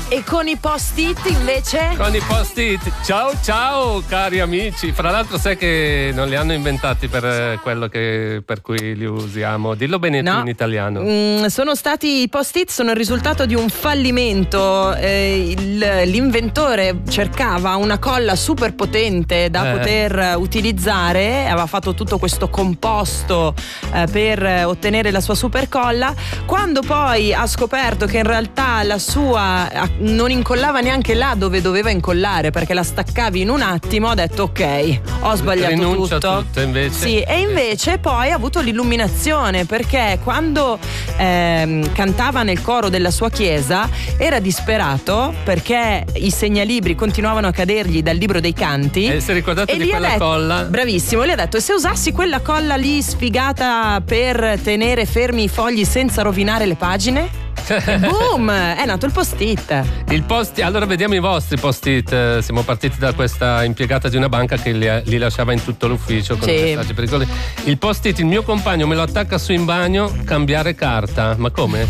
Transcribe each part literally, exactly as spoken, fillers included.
E con i post-it invece? Con i post-it. Ciao ciao cari amici. Fra l'altro sai che non li hanno inventati per quello che, per cui li usiamo. Dillo bene no. tu in italiano. Mm, sono stati i post-it, sono il risultato di un fallimento. Eh, il, l'inventore cercava una colla super potente da eh. poter utilizzare, aveva fatto tutto questo composto eh, per ottenere la sua super colla. Quando poi ha scoperto che in realtà la sua non incollava neanche là dove doveva incollare, perché la staccavi in un attimo, ha detto ok, ho sbagliato Rinuncia tutto. tutto invece. Sì, e invece poi ha avuto l'illuminazione, perché quando ehm, cantava nel coro della sua chiesa era disperato perché i segnalibri continuavano a cadergli dal libro dei canti. E si è ricordato e di quella detto, colla. Bravissimo, gli ha detto: se usassi quella colla lì sfigata per tenere fermi i fogli senza rovinare le pagine? E boom, è nato il post-it. Il post allora vediamo i vostri post-it. Siamo partiti da questa impiegata di una banca che li, li lasciava in tutto l'ufficio con sì. i messaggi pericolosi. Il post-it, il mio compagno me lo attacca su in bagno, cambiare carta. Ma come?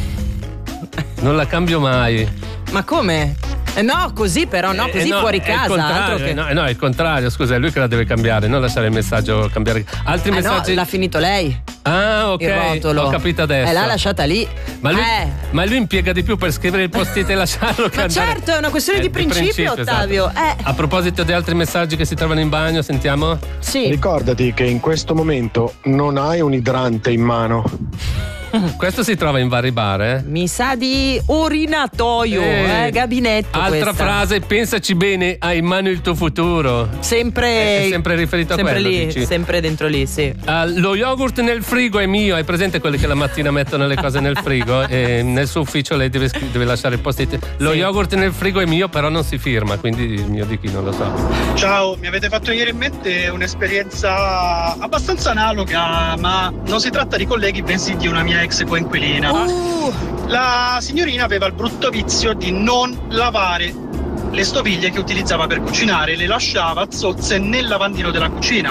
Non la cambio mai. Ma come? No, così però, no, così eh, no, fuori casa. Altro che... no, no, è il contrario, scusa, è lui che la deve cambiare, non lasciare il messaggio cambiare. Altri eh messaggi. No, l'ha finito lei. Ah, ok. Il rotolo. Ho capito adesso. E l'ha lasciata lì. Ma lui, eh. ma lui impiega di più per scrivere il post-it e lasciarlo che Ma andare. certo, è una questione eh, di principio, principio, Ottavio. Esatto. Eh. A proposito di altri messaggi che si trovano in bagno, sentiamo? Sì. Ricordati che in questo momento non hai un idrante in mano. Questo si trova in vari bar, eh? Mi sa di urinatoio, eh, eh gabinetto. Altra questa. frase, pensaci bene, hai in mano il tuo futuro. Sempre. È sempre riferito a sempre quello, lì, dici? sempre dentro lì, sì. Uh, lo yogurt nel frigo è mio. Hai presente quelli che la mattina mettono le cose nel frigo? E nel suo ufficio lei deve, deve lasciare il post-it. Lo sì. yogurt nel frigo è mio, però non si firma, quindi il mio di chi non lo so. Ciao, mi avete fatto venire in mente un'esperienza abbastanza analoga, ma non si tratta di colleghi, bensì di una mia ex coinquilina. Uh. La signorina aveva il brutto vizio di non lavare le stoviglie che utilizzava per cucinare, le lasciava zozze nel lavandino della cucina.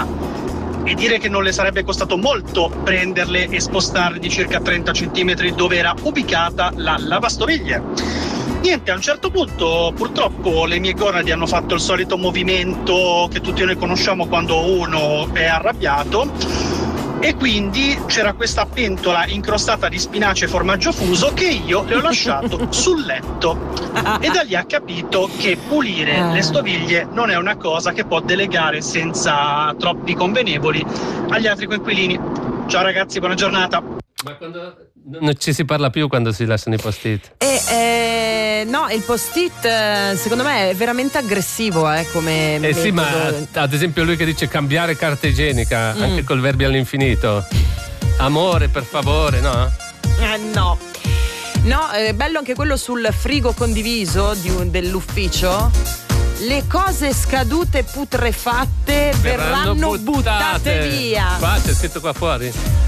E dire che non le sarebbe costato molto prenderle e spostarle di circa trenta centimetri dove era ubicata la lavastoviglie. Niente, a un certo punto purtroppo le mie gonadi hanno fatto il solito movimento che tutti noi conosciamo quando uno è arrabbiato, e quindi c'era questa pentola incrostata di spinaci e formaggio fuso che io le ho lasciato sul letto, e da lì ha capito che pulire le stoviglie non è una cosa che può delegare senza troppi convenevoli agli altri coinquilini. Ciao ragazzi, buona giornata. Ma quando non ci si parla più quando si lasciano i post-it? E, eh, no, il post-it secondo me è veramente aggressivo, eh, come Eh metodo. sì, ma ad esempio lui che dice cambiare carta igienica, mm. anche col verbi all'infinito. Amore, per favore, no? Eh, no. No, è bello anche quello sul frigo condiviso di un, dell'ufficio. Le cose scadute putrefatte verranno, verranno buttate. buttate via. Qua c'è scritto qua fuori.